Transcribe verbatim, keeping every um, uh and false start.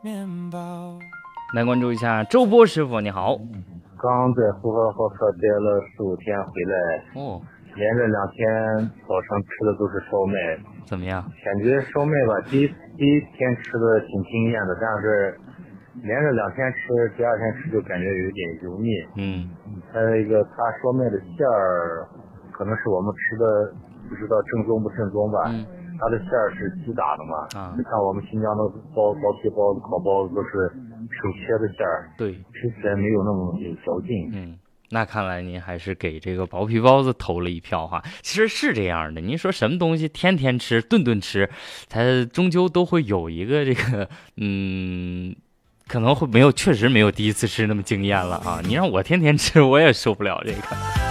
来关注一下周波师傅，你好。 刚在呼和浩特待了十五天回来， 哦， 连着两天早上吃的都是烧麦， 怎么样？ 感觉烧麦吧，第一第一天吃的挺惊艳的，但是连着两天吃，第二天吃就感觉有点油腻。 嗯， 还有一个它烧麦的馅儿，可能是我们吃的不知道正宗不正宗吧。 嗯， 它的馅儿是鸡打的嘛， 啊， 像我们新疆的包包皮包子、烤包子都是手切的馅儿， 对， 吃起来没有那么有嚼劲。 嗯，那看来您还是给这个薄皮包子投了一票哈。其实是这样的，您说什么东西天天吃、顿顿吃，它终究都会有一个这个，嗯，可能会没有，确实没有第一次吃那么惊艳了啊。你让我天天吃，我也受不了这个。